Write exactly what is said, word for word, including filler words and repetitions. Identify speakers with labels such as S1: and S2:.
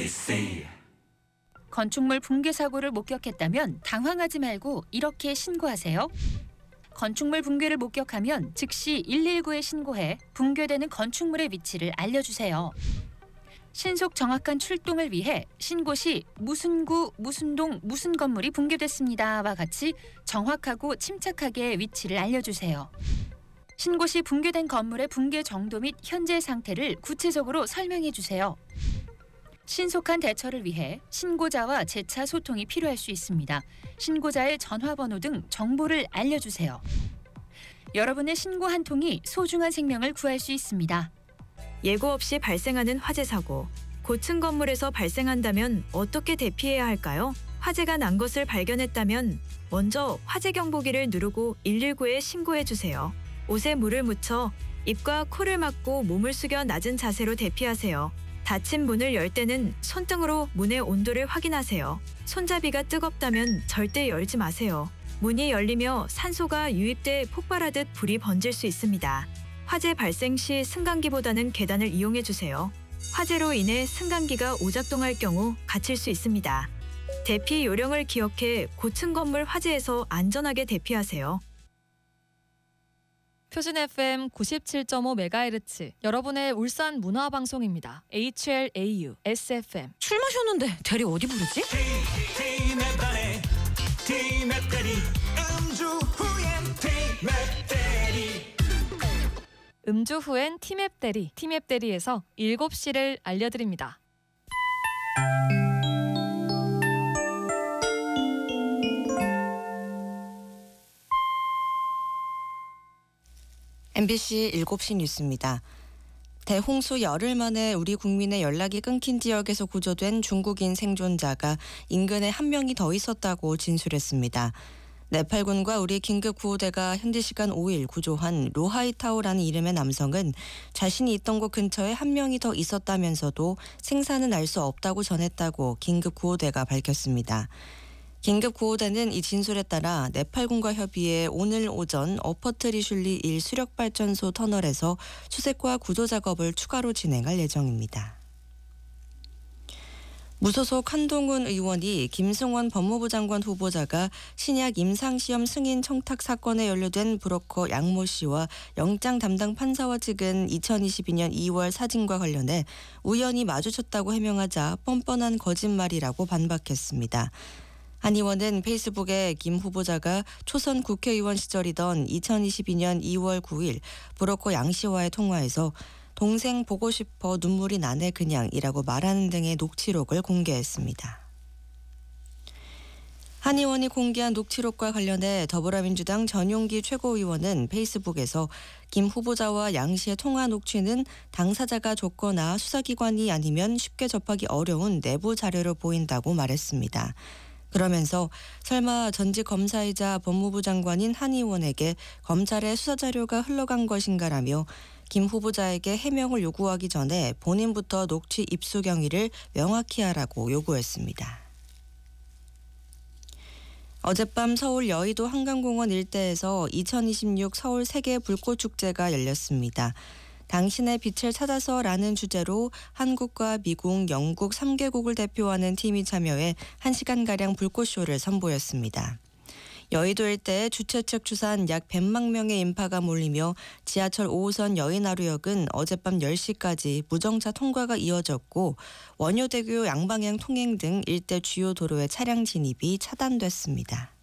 S1: 엠비씨
S2: 건축물 붕괴 사고를 목격했다면 당황하지 말고 이렇게 신고하세요. 건축물 붕괴를 목격하면 즉시 일일구에 신고해 붕괴되는 건축물의 위치를 알려주세요. 신속 정확한 출동을 위해 신고 시 무슨 구, 무슨 동, 무슨 건물이 붕괴됐습니다와 같이 정확하고 침착하게 위치를 알려주세요. 신고 시 붕괴된 건물의 붕괴 정도 및 현재 상태를 구체적으로 설명해 주세요. 신속한 대처를 위해 신고자와 재차 소통이 필요할 수 있습니다. 신고자의 전화번호 등 정보를 알려주세요. 여러분의 신고 한 통이 소중한 생명을 구할 수 있습니다.
S3: 예고 없이 발생하는 화재 사고. 고층 건물에서 발생한다면 어떻게 대피해야 할까요? 화재가 난 것을 발견했다면 먼저 화재 경보기를 누르고 일일구에 신고해 주세요. 옷에 물을 묻혀 입과 코를 막고 몸을 숙여 낮은 자세로 대피하세요. 닫힌 문을 열 때는 손등으로 문의 온도를 확인하세요. 손잡이가 뜨겁다면 절대 열지 마세요. 문이 열리며 산소가 유입돼 폭발하듯 불이 번질 수 있습니다. 화재 발생 시 승강기보다는 계단을 이용해 주세요. 화재로 인해 승강기가 오작동할 경우 갇힐 수 있습니다. 대피 요령을 기억해 고층 건물 화재에서 안전하게 대피하세요.
S4: 표준 에프엠 구십칠 점 오 메가헤르츠 여러분의 울산 문화방송입니다. 에이치엘에이유 에스에프엠.
S5: 술 마셨는데 대리 어디 부르지?
S1: 티맵다리 티맵다리 음주 후엔 티맵다리
S4: 음주 후엔 티맵 대리, 티맵 대리에서 일곱 시를 알려드립니다.
S5: 엠비씨 일곱 시 뉴스입니다. 대홍수 열흘 만에 우리 국민의 연락이 끊긴 지역에서 구조된 중국인 생존자가 인근에 한 명이 더 있었다고 진술했습니다. 네팔군과 우리 긴급구호대가 현지 시간 오 일 구조한 로하이타오라는 이름의 남성은 자신이 있던 곳 근처에 한 명이 더 있었다면서도 생사는 알 수 없다고 전했다고 긴급구호대가 밝혔습니다. 긴급구호대는 이 진술에 따라 네팔군과 협의해 오늘 오전 어퍼트리슐리 일 수력발전소 터널에서 수색과 구조 작업을 추가로 진행할 예정입니다. 무소속 한동훈 의원이 김승원 법무부 장관 후보자가 신약 임상시험 승인 청탁 사건에 연루된 브로커 양모 씨와 영장 담당 판사와 찍은 이천이십이 년 이월 사진과 관련해 우연히 마주쳤다고 해명하자 뻔뻔한 거짓말이라고 반박했습니다. 한 의원은 페이스북에 김 후보자가 초선 국회의원 시절이던 이천이십이 년 이월 구일 브로커 양 씨와의 통화에서 동생 보고 싶어 눈물이 나네 그냥이라고 말하는 등의 녹취록을 공개했습니다. 한 의원이 공개한 녹취록과 관련해 더불어민주당 전용기 최고위원은 페이스북에서 김 후보자와 양 씨의 통화 녹취는 당사자가 줬거나 수사기관이 아니면 쉽게 접하기 어려운 내부 자료로 보인다고 말했습니다. 그러면서 설마 전직 검사이자 법무부 장관인 한 의원에게 검찰의 수사자료가 흘러간 것인가라며 김 후보자에게 해명을 요구하기 전에 본인부터 녹취 입수 경위를 명확히 하라고 요구했습니다. 어젯밤 서울 여의도 한강공원 일대에서 이천이십육 서울 세계 불꽃축제가 열렸습니다. 당신의 빛을 찾아서라는 주제로 한국과 미국, 영국 삼 개국을 대표하는 팀이 참여해 한 시간가량 불꽃쇼를 선보였습니다. 여의도 일대에 주최 측 추산 약 백만 명의 인파가 몰리며 지하철 오 호선 여의나루역은 어젯밤 열 시까지 무정차 통과가 이어졌고 원효대교 양방향 통행 등 일대 주요 도로의 차량 진입이 차단됐습니다.